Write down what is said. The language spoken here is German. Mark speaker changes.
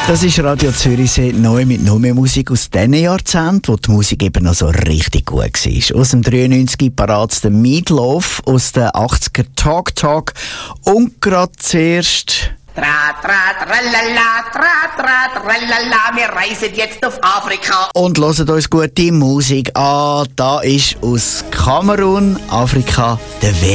Speaker 1: Das ist Radio Zürichsee neu mit noch mehr Musik aus diesen Jahrzehnten, wo die Musik eben noch so richtig gut war. Aus dem 93 parat der Meatloaf, aus den 80er Talk Talk und gerade zuerst...
Speaker 2: Wir reisen jetzt auf Afrika.
Speaker 1: Und hören uns gute Musik an. Da ist aus Kamerun, Afrika, der Weg.